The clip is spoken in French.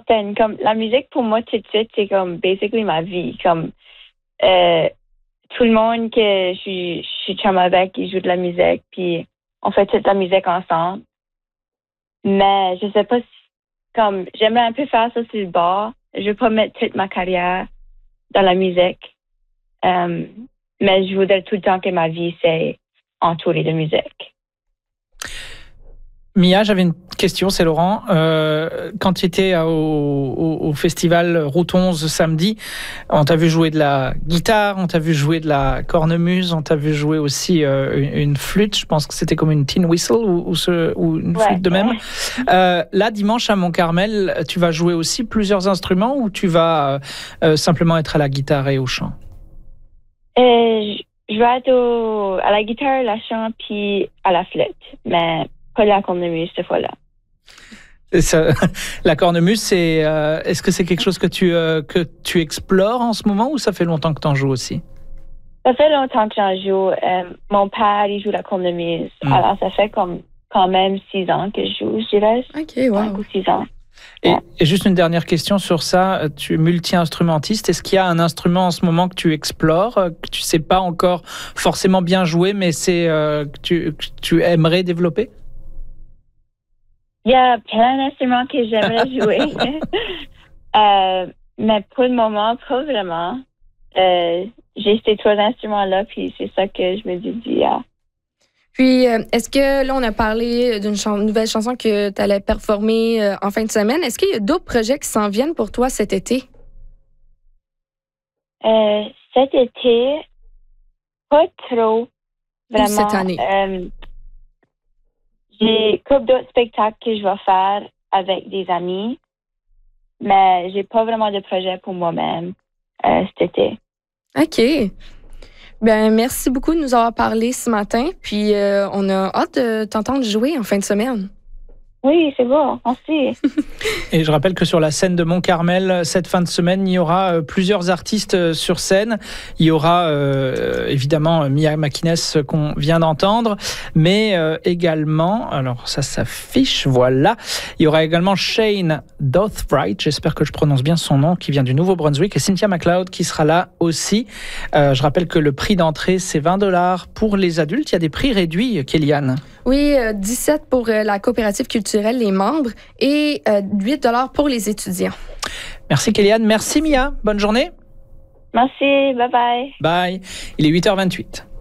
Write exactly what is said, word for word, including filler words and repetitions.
certaine. Comme la musique pour moi tout de suite, c'est comme basically ma vie. Comme euh, tout le monde que je suis, je suis chum avec, ils jouent de la musique, puis on fait toute la musique ensemble. Mais je sais pas si, comme j'aimerais un peu faire ça sur le bord. Je veux pas mettre toute ma carrière dans la musique. Euh, mais je voudrais tout le temps que ma vie c'est entourée de musique. Mia, j'avais une question, c'est Laurent. Euh, quand tu étais au, au, au festival Route onze samedi, on t'a vu jouer de la guitare, on t'a vu jouer de la cornemuse, on t'a vu jouer aussi euh, une, une flûte, je pense que c'était comme une tin whistle ou, ou, ce, ou une ouais, flûte de même. Ouais. Euh, là, dimanche à Mont-Carmel, tu vas jouer aussi plusieurs instruments ou tu vas euh, simplement être à la guitare et au chant? Euh, je vais être au, à la guitare, la chant, puis à la flûte, mais pas la cornemuse cette fois-là. Ça, la cornemuse, c'est, euh, est-ce que c'est quelque chose que tu, euh, que tu explores en ce moment ou ça fait longtemps que tu en joues aussi? Ça fait longtemps que j'en joue. Euh, mon père, il joue la cornemuse. Mm. Alors, ça fait comme quand même six ans que je joue, je dirais. OK, wow. Cinq ou six ans. Et, et juste une dernière question sur ça. Tu es multi-instrumentiste. Est-ce qu'il y a un instrument en ce moment que tu explores, que tu ne sais pas encore forcément bien jouer, mais c'est, euh, que, tu, que tu aimerais développer? Il y a plein d'instruments que j'aimerais jouer. euh, mais pour le moment, pas vraiment. Euh, j'ai ces trois instruments-là, puis c'est ça que je me dis, ah. Puis, euh, est-ce que là, on a parlé d'une ch- nouvelle chanson que tu allais performer euh, en fin de semaine. Est-ce qu'il y a d'autres projets qui s'en viennent pour toi cet été? Euh, cet été, pas trop. Vraiment. Ou cette année? Euh, j'ai couple d'autres spectacles que je vais faire avec des amis, mais j'ai pas vraiment de projet pour moi-même euh, cet été. OK. Ben merci beaucoup de nous avoir parlé ce matin. Puis euh, on a hâte de t'entendre jouer en fin de semaine. Oui, c'est bon. Merci. Et je rappelle que sur la scène de Mont-Carmel, cette fin de semaine, il y aura plusieurs artistes sur scène. Il y aura euh, évidemment Mia Makines qu'on vient d'entendre, mais euh, également, alors ça s'affiche, voilà. Il y aura également Shane Dothbright, j'espère que je prononce bien son nom, qui vient du Nouveau-Brunswick, et Cynthia McLeod qui sera là aussi. Euh, je rappelle que le prix d'entrée, c'est vingt dollars pour les adultes. Il y a des prix réduits, Kéliane. Oui, euh, dix-sept pour euh, la coopérative culturelle, les membres, et euh, huit dollars pour les étudiants. Merci Kéliane, merci Mia, bonne journée. Merci, bye bye. Bye, il est huit heures vingt-huit.